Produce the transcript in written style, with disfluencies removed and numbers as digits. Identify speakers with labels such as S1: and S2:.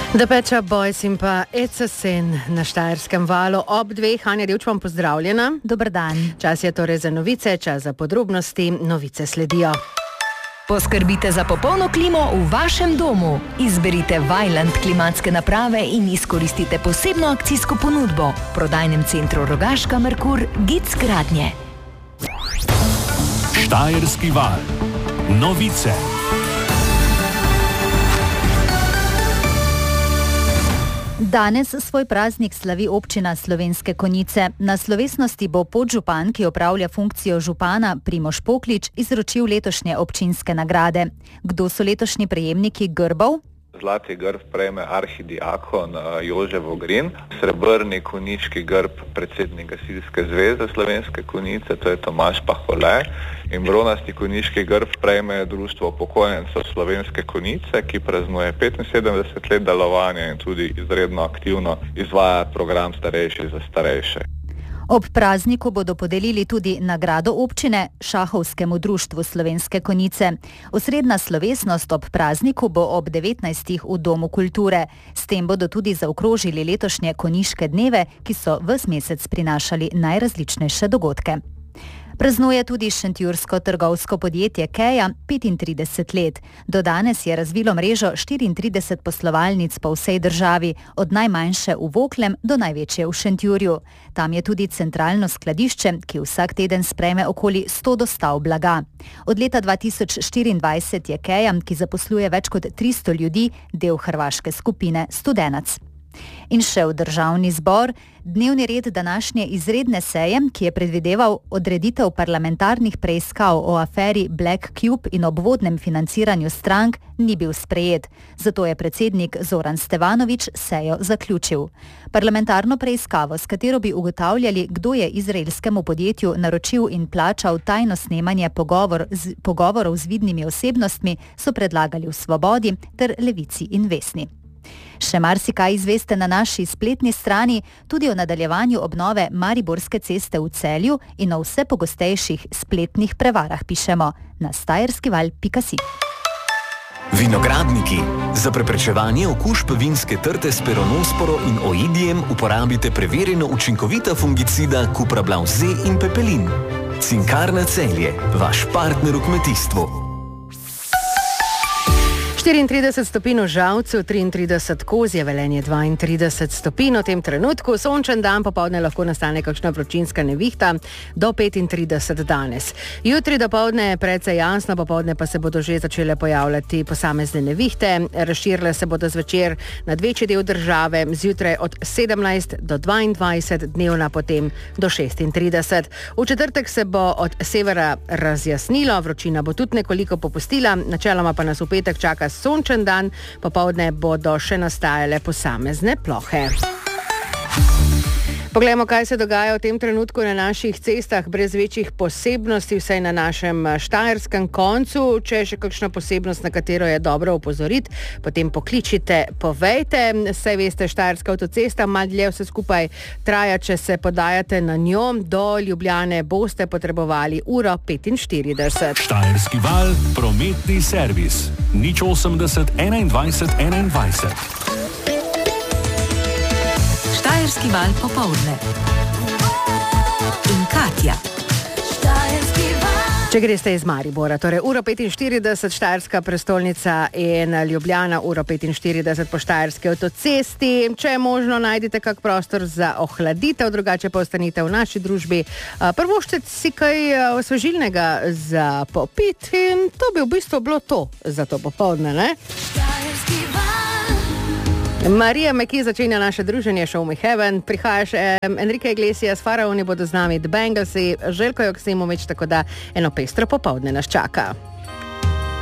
S1: The Pet Shop Boys in pa It's a Sin na Štajerskem valu ob 2. Anja Revčman, pozdravljena.
S2: Dober dan.
S1: Čas je torej za novice, čas za podrobnosti, novice sledijo.
S2: Poskrbite za popolno klimo v vašem domu. Izberite Vaillant klimatske naprave in izkoristite posebno akcijsko ponudbo. V prodajnem centru Rogaška Merkur Gic gradnje.
S3: Štajerski val. Novice.
S2: Danes svoj praznik slavi občina Slovenske Konjice. Na slovesnosti bo podžupan, ki opravlja funkcijo župana, Primož Poklič, izročil letošnje občinske nagrade. Kdo so letošnji prejemniki grbov?
S4: Zlati grb prejme arhidiakon Jože Vogrin, srebrni konjiški grb predsednik Gasilske zveze Slovenske Konjice, to je Tomaž Pahole, in bronasti konjiški grb prejme Društvo upokojencev Slovenske Konjice, ki praznuje 75 let delovanja in tudi izredno aktivno izvaja program Starejši za starejše.
S2: Ob prazniku bodo podelili tudi nagrado občine Šahovskemu društvu Slovenske Konjice. Osrednja slovesnost ob prazniku bo ob 19. v Domu kulture. S tem bodo tudi zaokrožili letošnje konjiške dneve, ki so ves mesec prinašali najrazličnejše dogodke. Praznuje tudi šentjursko trgovsko podjetje Keja 35 let. Do danes je razvilo mrežo 34 poslovalnic po vsej državi, od najmanjše v Voklem do največje v Šentjurju. Tam je tudi centralno skladišče, ki vsak teden sprejme okoli 100 dostav blaga. Od leta 2024 je Keja, ki zaposluje več kot 300 ljudi, del hrvaške skupine Studenac. In še v državni zbor. Dnevni red današnje izredne seje, ki je predvideval odreditev parlamentarnih preiskav o aferi Black Cube in obvodnem financiranju strank, ni bil sprejet. Zato je predsednik Zoran Stevanović sejo zaključil. Parlamentarno preiskavo, s katero bi ugotavljali, kdo je izraelskemu podjetju naročil in plačal tajno snemanje pogovorov z vidnimi osebnostmi, so predlagali v Svobodi ter Levici in Vesni. Še marsikaj izveste na naši spletni strani, tudi o nadaljevanju obnove Mariborske ceste v Celju in o vse pogostejših spletnih prevarah pišemo na stajerskival.si.
S5: Vinogradniki. Za preprečevanje okužb vinske trte s peronosporo in oidijem uporabite preverjeno učinkovita fungicida Cuprablav Z in Pepelin. Cinkarna Celje, vaš partner v kmetijstvu.
S1: 34 stopinj v Žalcu, 33 Kozje, Velenje 32 stopinj v tem trenutku, sončen dan, popoldne lahko nastane kakšna vročinska nevihta, do 35 danes. Jutri dopoldne je precej jasno, popoldne pa se bodo že začele pojavljati posamezne nevihte, razširile se bodo zvečer nad večji del države, zjutraj od 17 do 22, dnevna potem do 36. V četrtek se bo od severa razjasnilo, vročina bo tudi nekoliko popustila, načeloma pa nas v petek čaka sončen dan, popoldne bodo še nastajale posamezne plohe. Poglejmo, kaj se dogaja v tem trenutku na naših cestah, brez večjih posebnosti, vsaj na našem štajerskem koncu. Če je še kakšna posebnost, na katero je dobro opozoriti, potem pokličite, povejte. Saj veste, štajerska avtocesta, malo dlje vse skupaj traja, če se podajate na njo. Do Ljubljane boste potrebovali 1:45.
S3: Štajerski val, prometni servis. 080 21 21.
S6: Štajerski val popoldne. In Katja.
S1: Če greste iz Maribora, torej 1:45 štajerska prestolnica in Ljubljana 1:45 po štajerski avtocesti. Če je možno, najdite kak prostor za ohladitev, drugače pa ostanite v naši družbi. Prvoščite si kaj osvežilnega za popit in to bi v bistvu bilo to za to popoldne, ne? Marija Meki začenja naše druženje Show Me Heaven, prihaja še Enrique Iglesias, Faraoni bodo z nami, The Banglesi, Željko Joksimović, tako da eno pestro popoldne nas čaka.